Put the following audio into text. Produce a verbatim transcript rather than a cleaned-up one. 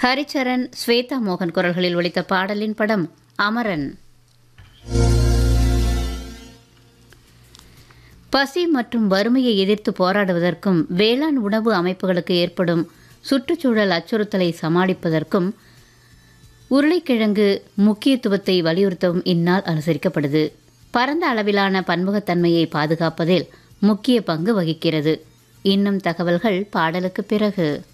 ஹரிச்சரன், ஸ்வேதா மோகன் குரல்களில் ஒலித்த பாடலின் படம் அமரன். பசி மற்றும் வறுமையை எதிர்த்து போராடுவதற்கும் வேளாண் உணவு அமைப்புகளுக்கு ஏற்படும் சுற்றுச்சூழல் அச்சுறுத்தலை சமாளிப்பதற்கும் உருளைக்கிழங்கு முக்கியத்துவத்தை வலியுறுத்தவும் இந்நாள் அனுசரிக்கப்படுது. பரந்த அளவிலான பன்முகத்தன்மையை பாதுகாப்பதில் முக்கிய பங்கு வகிக்கிறது. இன்னும் தகவல்கள் பாடலுக்கு பிறகு.